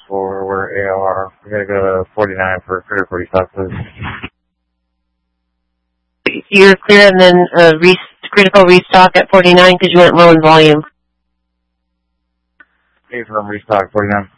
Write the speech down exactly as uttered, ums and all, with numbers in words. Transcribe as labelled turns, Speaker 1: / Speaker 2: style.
Speaker 1: for where A O R. We gotta go to forty-nine for critical restock, please.
Speaker 2: You're clear, and then uh, re- critical restock at forty-nine because you went low in volume.
Speaker 1: A firm restock, forty-nine.